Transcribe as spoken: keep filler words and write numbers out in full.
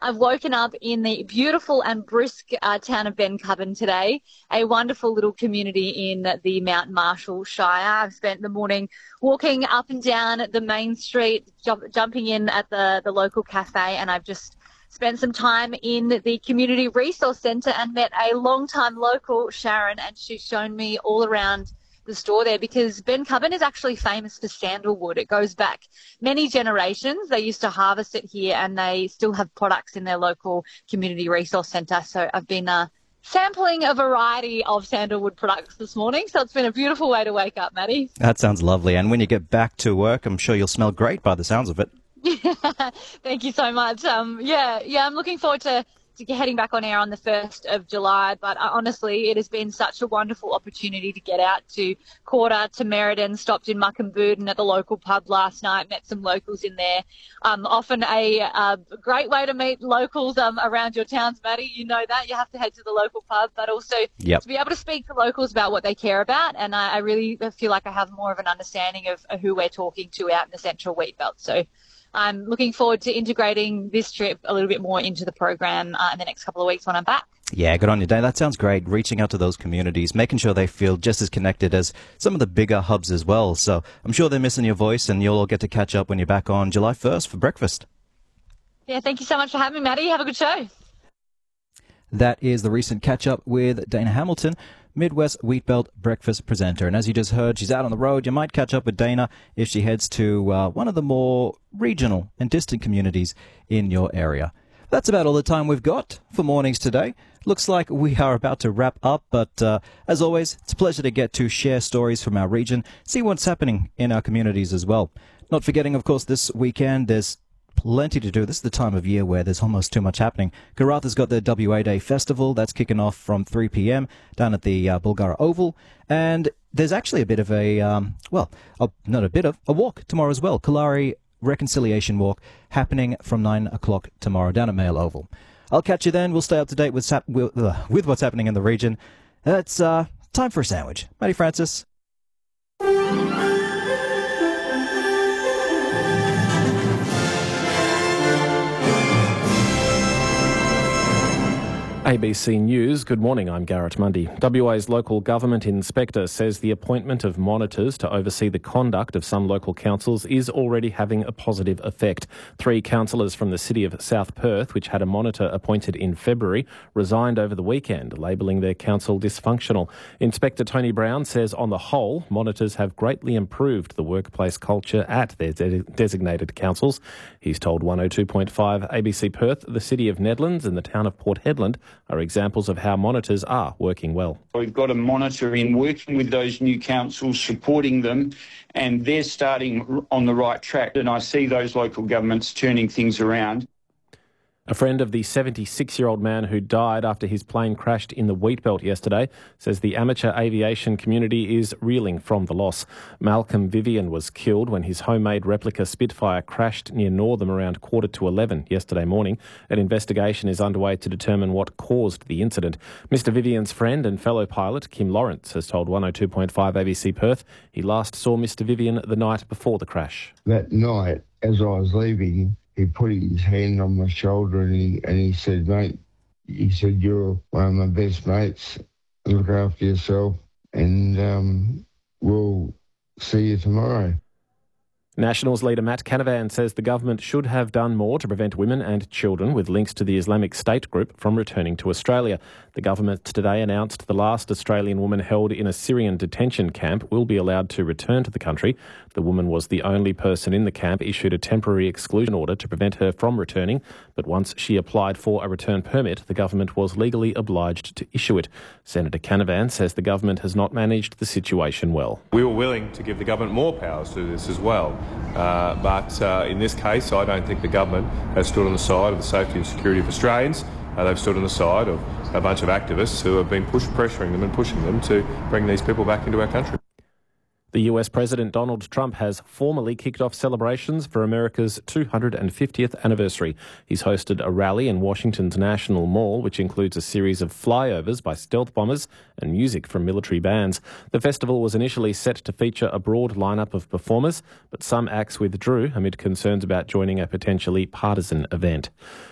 I've woken up in the beautiful and brisk uh, town of Bencubbin today, a wonderful little community in the Mount Marshall Shire. I've spent the morning walking up and down the main street, jump, jumping in at the, the local cafe, and I've just spent some time in the Community Resource Centre and met a long-time local, Sharon, and she's shown me all around the store there because Bencubbin is actually famous for sandalwood. It goes back many generations. They used to harvest it here and they still have products in their local Community Resource Centre. So I've been uh, sampling a variety of sandalwood products this morning. So it's been a beautiful way to wake up, Maddie. That sounds lovely. And when you get back to work, I'm sure you'll smell great by the sounds of it. Thank you so much. Um, yeah, yeah, I'm looking forward to to heading back on air on the first of July, but uh, honestly, it has been such a wonderful opportunity to get out to Quarter, to Merredin, stopped in Muckenbooden at the local pub last night, met some locals in there. Um, often a uh, great way to meet locals um, around your towns, Maddie. You know that. You have to head to the local pub, but also yep. to be able to speak to locals about what they care about, and I, I really feel like I have more of an understanding of, of who we're talking to out in the Central Wheatbelt. So I'm looking forward to integrating this trip a little bit more into the program uh, in the next couple of weeks when I'm back. Yeah, good on you, Dane. That sounds great. Reaching out to those communities, making sure they feel just as connected as some of the bigger hubs as well. So I'm sure they're missing your voice, and you'll all get to catch up when you're back on July first for breakfast. Yeah, thank you so much for having me, Maddie. Have a good show. That is the recent catch-up with Dana Hamilton, Midwest Wheatbelt breakfast presenter. And as you just heard, she's out on the road. You might catch up with Dana if she heads to uh, one of the more regional and distant communities in your area. That's about all the time we've got for mornings today. Looks like we are about to wrap up, but uh, as always, it's a pleasure to get to share stories from our region, see what's happening in our communities as well. Not forgetting, of course, this weekend there's plenty to do. This is the time of year where there's almost too much happening. Karatha's got their W A Day Festival. That's kicking off from three p.m. down at the uh, Bulgara Oval. And there's actually a bit of a, um, well, a, not a bit of, a walk tomorrow as well. Kalari Reconciliation Walk happening from nine o'clock tomorrow down at Mail Oval. I'll catch you then. We'll stay up to date with, sap- with, uh, with what's happening in the region. It's uh, time for a sandwich. Matty Francis. A B C News, good morning, I'm Garrett Mundy. W A's local government inspector says the appointment of monitors to oversee the conduct of some local councils is already having a positive effect. Three councillors from the city of South Perth, which had a monitor appointed in February, resigned over the weekend, labelling their council dysfunctional. Inspector Tony Brown says on the whole, monitors have greatly improved the workplace culture at their de- designated councils. He's told one oh two point five A B C Perth the city of Nedlands and the town of Port Hedland are examples of how monitors are working well. We've got a monitor in working with those new councils, supporting them, and they're starting on the right track. And I see those local governments turning things around. A friend of the seventy-six-year-old man who died after his plane crashed in the Wheatbelt yesterday says the amateur aviation community is reeling from the loss. Malcolm Vivian was killed when his homemade replica Spitfire crashed near Northam around quarter to eleven yesterday morning. An investigation is underway to determine what caused the incident. Mister Vivian's friend and fellow pilot, Kim Lawrence, has told one oh two point five A B C Perth he last saw Mister Vivian the night before the crash. That night, as I was leaving, he put his hand on my shoulder and he and he said, mate, he said, you're one of my best mates. Look after yourself and um, we'll see you tomorrow. Nationals leader Matt Canavan says the government should have done more to prevent women and children with links to the Islamic State group from returning to Australia. The government today announced the last Australian woman held in a Syrian detention camp will be allowed to return to the country. The woman was the only person in the camp issued a temporary exclusion order to prevent her from returning, but once she applied for a return permit, the government was legally obliged to issue it. Senator Canavan says the government has not managed the situation well. We were willing to give the government more powers to this as well. Uh, but uh, in this case, I don't think the government has stood on the side of the safety and security of Australians. Uh, they've stood on the side of a bunch of activists who have been push- pressuring them and pushing them to bring these people back into our country. The U S President Donald Trump has formally kicked off celebrations for America's two hundred fiftieth anniversary. He's hosted a rally in Washington's National Mall, which includes a series of flyovers by stealth bombers and music from military bands. The festival was initially set to feature a broad lineup of performers, but some acts withdrew amid concerns about joining a potentially partisan event.